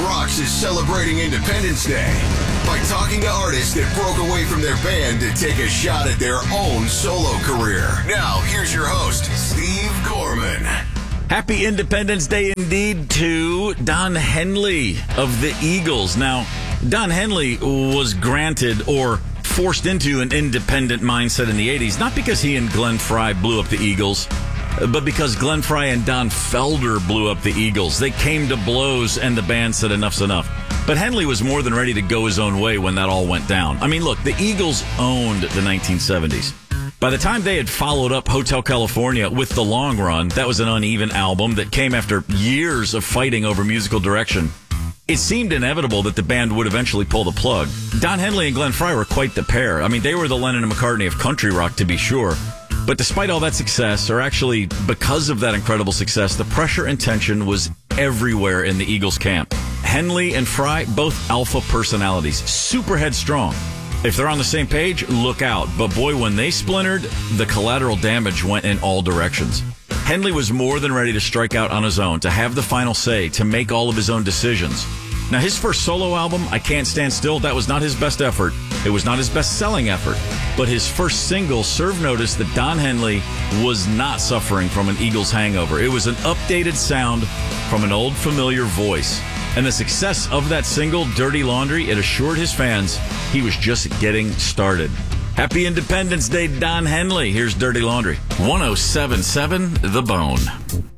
Rocks is celebrating Independence Day by talking to artists that broke away from their band to take a shot at their own solo career. Now, here's your host, Steve Gorman. Happy Independence Day indeed to Don Henley of the Eagles. Now, Don Henley was granted or forced into an independent mindset in the 80s, not because he and Glenn Frey blew up the Eagles, but because Glenn Frey and Don Felder blew up the Eagles. They came to blows and the band said enough's enough. But Henley was more than ready to go his own way when that all went down. I mean, look, the Eagles owned the 1970s. By the time they had followed up Hotel California with The Long Run, that was an uneven album that came after years of fighting over musical direction. It seemed inevitable that the band would eventually pull the plug. Don Henley and Glenn Frey were quite the pair. I mean, they were the Lennon and McCartney of country rock, to be sure. But despite all that success, or actually because of that incredible success, the pressure and tension was everywhere in the Eagles camp. Henley and Frey, both alpha personalities, super headstrong. If they're on the same page, look out. But boy, when they splintered, the collateral damage went in all directions. Henley was more than ready to strike out on his own, to have the final say, to make all of his own decisions. Now, his first solo album, I Can't Stand Still, that was not his best effort. It was not his best-selling effort. But his first single served notice that Don Henley was not suffering from an Eagles hangover. It was an updated sound from an old familiar voice. And the success of that single, Dirty Laundry, it assured his fans he was just getting started. Happy Independence Day, Don Henley. Here's Dirty Laundry. 107.7 The Bone.